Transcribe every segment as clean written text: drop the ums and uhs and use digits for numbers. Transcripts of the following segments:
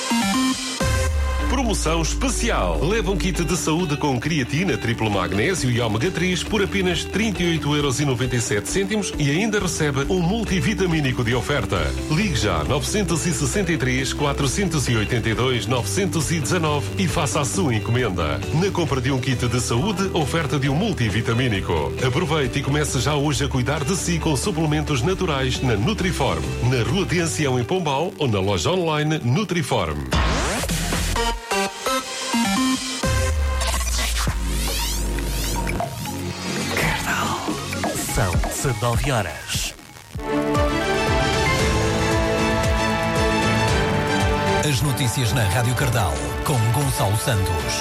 Promoção especial. Leva um kit de saúde com creatina, triplo magnésio e ômega 3 por apenas 38,97€ e ainda recebe um multivitamínico de oferta. Ligue já 963 482 919 e faça a sua encomenda. Na compra de um kit de saúde, oferta de um multivitamínico. Aproveite e comece já hoje a cuidar de si com suplementos naturais na Nutriform. Na Rua de Ancião em Pombal ou na loja online Nutriform. São 19 horas. As notícias na Rádio Cardal, com Gonçalo Santos.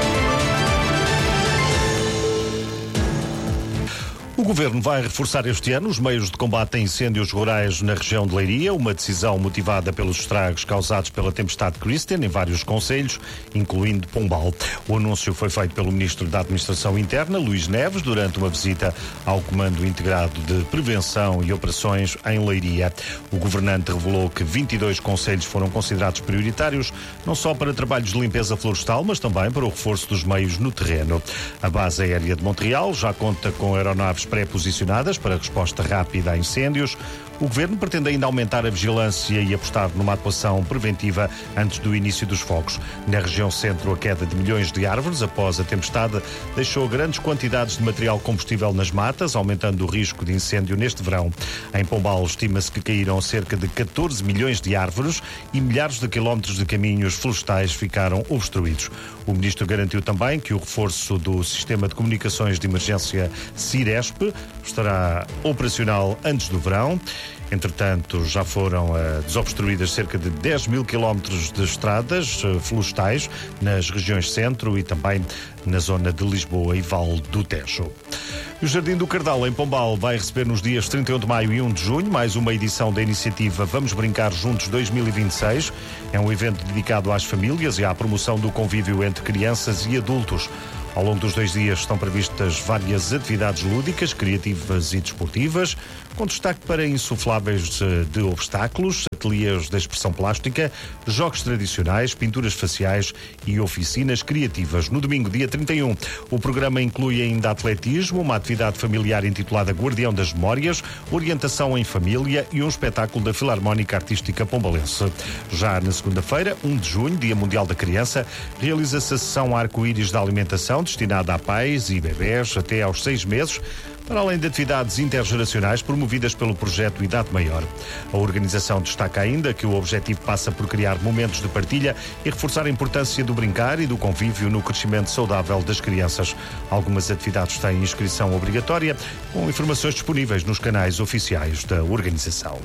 O Governo vai reforçar este ano os meios de combate a incêndios rurais na região de Leiria, uma decisão motivada pelos estragos causados pela tempestade Christian em vários concelhos, incluindo Pombal. O anúncio foi feito pelo Ministro da Administração Interna, Luís Neves, durante uma visita ao Comando Integrado de Prevenção e Operações em Leiria. O governante revelou que 22 concelhos foram considerados prioritários, não só para trabalhos de limpeza florestal, mas também para o reforço dos meios no terreno. A Base Aérea de Montreal já conta com aeronaves pré-posicionadas para resposta rápida a incêndios. O Governo pretende ainda aumentar a vigilância e apostar numa atuação preventiva antes do início dos focos. Na região centro, a queda de milhões de árvores após a tempestade deixou grandes quantidades de material combustível nas matas, aumentando o risco de incêndio neste verão. Em Pombal, estima-se que caíram cerca de 14 milhões de árvores e milhares de quilómetros de caminhos florestais ficaram obstruídos. O Ministro garantiu também que o reforço do Sistema de Comunicações de Emergência Ciresp estará operacional antes do verão. Entretanto, já foram desobstruídas cerca de 10 mil quilómetros de estradas florestais nas regiões centro e também na zona de Lisboa e Vale do Tejo. O Jardim do Cardal, em Pombal, vai receber nos dias 31 de maio e 1 de junho mais uma edição da iniciativa Vamos Brincar Juntos 2026. É um evento dedicado às famílias e à promoção do convívio entre crianças e adultos. Ao longo dos 2 dias estão previstas várias atividades lúdicas, criativas e desportivas, com destaque para insufláveis de obstáculos, ateliês de expressão plástica, jogos tradicionais, pinturas faciais e oficinas criativas. No domingo, dia 31, o programa inclui ainda atletismo, uma atividade familiar intitulada Guardião das Memórias, orientação em família e um espetáculo da Filarmónica Artística Pombalense. Já na segunda-feira, 1 de junho, Dia Mundial da Criança, realiza-se a sessão Arco-Íris da Alimentação, destinada a pais e bebés até aos 6 meses, para além de atividades intergeracionais promovidas pelo projeto Idade Maior. A organização destaca ainda que o objetivo passa por criar momentos de partilha e reforçar a importância do brincar e do convívio no crescimento saudável das crianças. Algumas atividades têm inscrição obrigatória, com informações disponíveis nos canais oficiais da organização.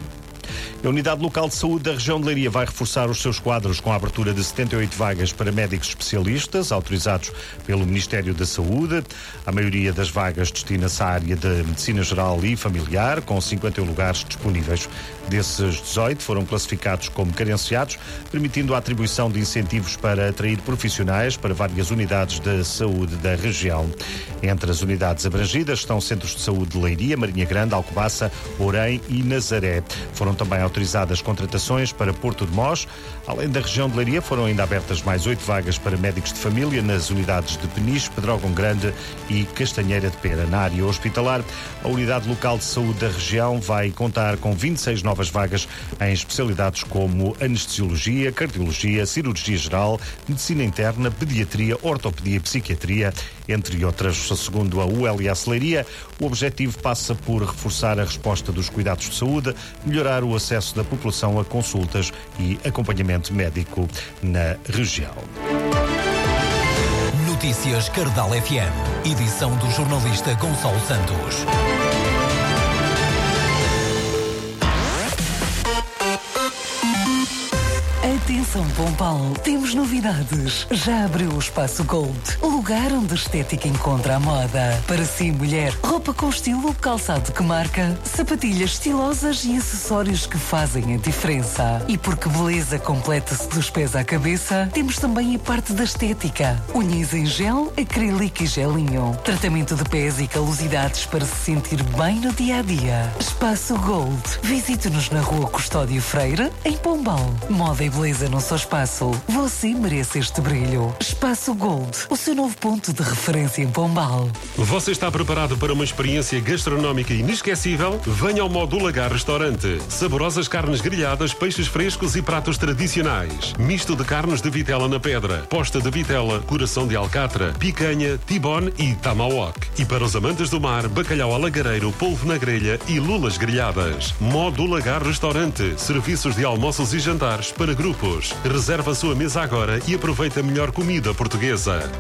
A Unidade Local de Saúde da região de Leiria vai reforçar os seus quadros com a abertura de 78 vagas para médicos especialistas, autorizados pelo Ministério da Saúde. A maioria das vagas destina-se à área de Medicina Geral e Familiar, com 51 lugares disponíveis. Desses 18 foram classificados como carenciados, permitindo a atribuição de incentivos para atrair profissionais para várias unidades de saúde da região. Entre as unidades abrangidas estão Centros de Saúde de Leiria, Marinha Grande, Alcobaça, Orém e Nazaré. Foram também autorizadas contratações para Porto de Mós. Além da região de Leiria, foram ainda abertas mais 8 vagas para médicos de família nas unidades de Peniche, Pedrógão Grande e Castanheira de Pera. Na área hospitalar, a Unidade Local de Saúde da região vai contar com 26 novas vagas em especialidades como anestesiologia, cardiologia, cirurgia geral, medicina interna, pediatria, ortopedia e psiquiatria, entre outras. Segundo a ULS Leiria, o objetivo passa por reforçar a resposta dos cuidados de saúde, melhorar o acesso da população a consultas e acompanhamento médico na região. Notícias Cardal FM, edição do jornalista Gonçalo Santos. Atenção Pombal, temos novidades. Já abriu o Espaço Gold, o lugar onde a estética encontra a moda. Para si, mulher, roupa com estilo, calçado que marca, sapatilhas estilosas e acessórios que fazem a diferença. E porque beleza completa-se dos pés à cabeça, temos também a parte da estética. Unhas em gel, acrílico e gelinho. Tratamento de pés e calosidades para se sentir bem no dia-a-dia. Espaço Gold. Visite-nos na Rua Custódio Freire, em Pombal. Moda e beleza beleza num só espaço. Você merece este brilho. Espaço Gold, o seu novo ponto de referência em Pombal. Você está preparado para uma experiência gastronómica inesquecível? Venha ao Modo Lagar Restaurante. Saborosas carnes grelhadas, peixes frescos e pratos tradicionais. Misto de carnes de vitela na pedra, posta de vitela, coração de alcatra, picanha, tibone e tomahawk. E para os amantes do mar, bacalhau alagareiro, polvo na grelha e lulas grelhadas. Modo Lagar Restaurante. Serviços de almoços e jantares para grupos. Reserva a sua mesa agora e aproveita a melhor comida portuguesa.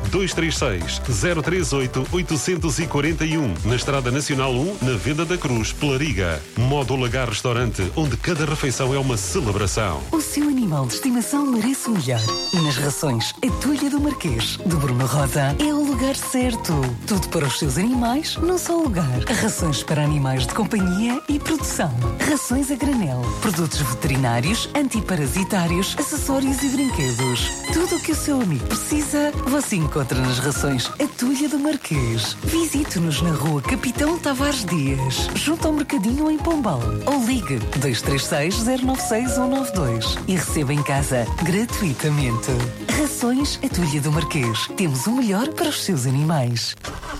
236-038-841. Na Estrada Nacional 1, na Venda da Cruz, Pelariga. Modo Lagar Restaurante, onde cada refeição é uma celebração. O seu animal de estimação merece o melhor. Nas rações A Tulha do Marquês, de Bruno Rosa, é o lugar certo. Tudo para os seus animais, num só lugar. Rações para animais de companhia e produção. Rações a granel. Produtos veterinários, antiparasitários, acessórios e brinquedos. Tudo o que o seu amigo precisa, você encontra nas rações A Tulha do Marquês. Visite-nos na rua Capitão Tavares Dias, junto ao Mercadinho em Pombal. Ou ligue 236-096-192 e receba em casa gratuitamente. Rações A Tulha do Marquês. Temos o melhor para os seus animais.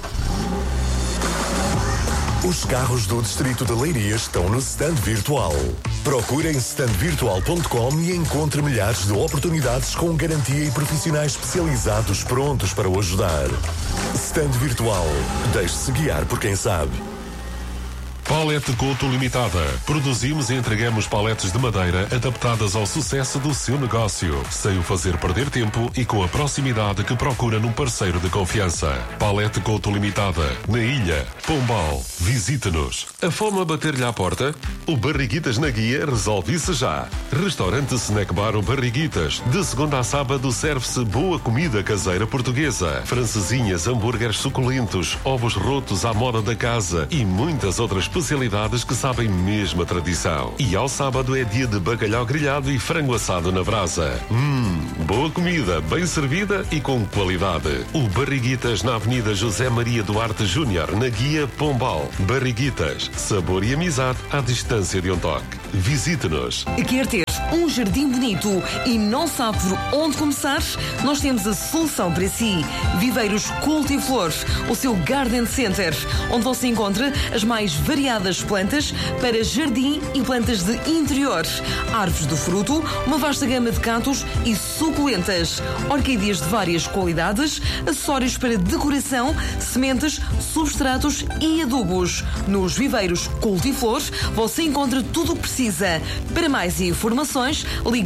Os carros do Distrito de Leiria estão no stand virtual. Procure em standvirtual.com e encontre milhares de oportunidades com garantia e profissionais especializados prontos para o ajudar. Stand Virtual. Deixe-se guiar por quem sabe. Palete Couto Limitada. Produzimos e entregamos paletes de madeira adaptadas ao sucesso do seu negócio, sem o fazer perder tempo e com a proximidade que procura num parceiro de confiança. Palete Couto Limitada. Na Ilha, Pombal. Visite-nos. A fome a bater-lhe à porta? O Barriguitas na Guia resolve isso já. Restaurante Snack Bar O Barriguitas. De segunda a sábado serve-se boa comida caseira portuguesa. Francesinhas, hambúrgueres suculentos, ovos rotos à moda da casa e muitas outras especialidades que sabem mesmo a tradição. E ao sábado é dia de bacalhau grelhado e frango assado na brasa. Boa comida, bem servida e com qualidade. O Barriguitas na Avenida José Maria Duarte Júnior, na Guia Pombal. Barriguitas, sabor e amizade à distância de um toque. Visite-nos. Quer ter um jardim bonito e não sabe por onde começar? Nós temos a solução para si. Viveiros Cultiflores, o seu Garden Center, onde você encontra as mais variadas plantas para jardim e plantas de interior. Árvores de fruto, uma vasta gama de cactos e suculentas. Orquídeas de várias qualidades, acessórios para decoração, sementes, substratos e adubos. Nos Viveiros Cultiflores você encontra tudo o que precisa. Para mais informações, ligue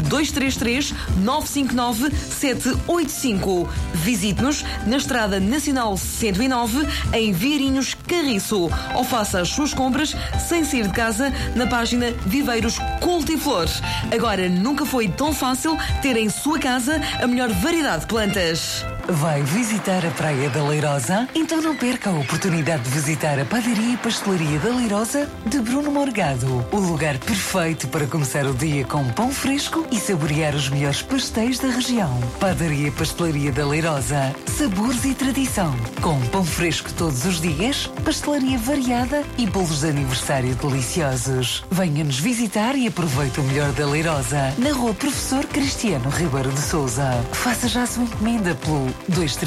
233-959-785. Visite-nos na Estrada Nacional 109, em Vieirinhos, Carriço. Ou faça as suas compras sem sair de casa na página Viveiros Cultiflores. Agora nunca foi tão fácil ter em sua casa a melhor variedade de plantas. Vai visitar a Praia da Leirosa? Então não perca a oportunidade de visitar a Padaria e Pastelaria da Leirosa de Bruno Morgado. O lugar perfeito para começar o dia com pão fresco e saborear os melhores pastéis da região. Padaria e Pastelaria da Leirosa. Sabores e tradição. Com pão fresco todos os dias, pastelaria variada e bolos de aniversário deliciosos. Venha-nos visitar e aproveite o melhor da Leirosa. Na Rua Professor Cristiano Ribeiro de Sousa. Faça já a sua encomenda pelo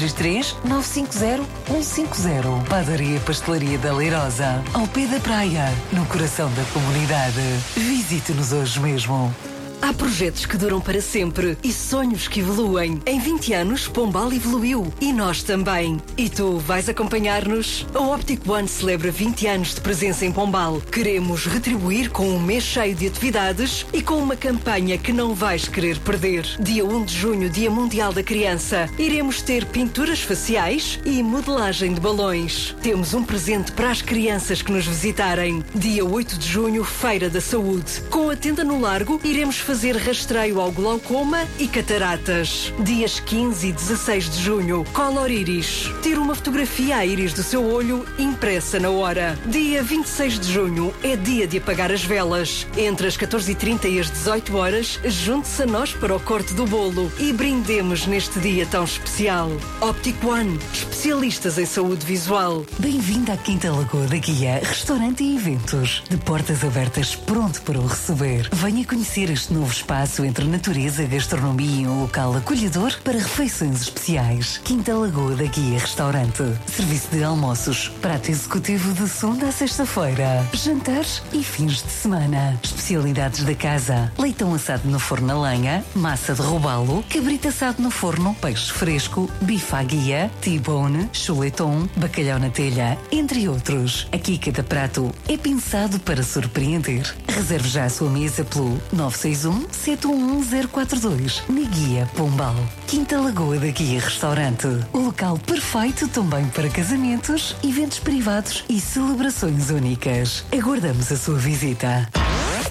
233-950-150. Padaria e Pastelaria da Leirosa, ao pé da praia, no coração da comunidade. Visite-nos hoje mesmo. Há projetos que duram para sempre e sonhos que evoluem. Em 20 anos, Pombal evoluiu e nós também. E tu vais acompanhar-nos? A Optic One celebra 20 anos de presença em Pombal. Queremos retribuir com um mês cheio de atividades e com uma campanha que não vais querer perder. Dia 1 de junho, Dia Mundial da Criança. Iremos ter pinturas faciais e modelagem de balões. Temos um presente para as crianças que nos visitarem. Dia 8 de junho, Feira da Saúde. Com a tenda no Largo, iremos fazer rastreio ao glaucoma e cataratas. Dias 15 e 16 de junho, Color Iris. Ter uma fotografia à íris do seu olho impressa na hora. Dia 26 de junho é dia de apagar as velas. Entre as 14h30 e as 18 horas, junte-se a nós para o corte do bolo e brindemos neste dia tão especial. Optic One, especialistas em saúde visual. Bem-vindo à Quinta Lagoa da Guia, restaurante e eventos. De portas abertas, pronto para o receber. Venha conhecer este Novo espaço entre natureza, gastronomia e um local acolhedor para refeições especiais. Quinta Lagoa da Guia Restaurante. Serviço de almoços, prato executivo de segunda a sexta-feira, jantares e fins de semana. Especialidades da casa: leitão assado no forno a lenha, massa de robalo, cabrito assado no forno, peixe fresco, bife à guia, T-bone, chuleton, bacalhau na telha, entre outros. Aqui cada prato é pensado para surpreender. Reserve já a sua mesa pelo 961-711-042 na Guia Pombal. Quinta Lagoa da Guia Restaurante. O local perfeito também para casamentos, eventos privados e celebrações únicas. Aguardamos a sua visita.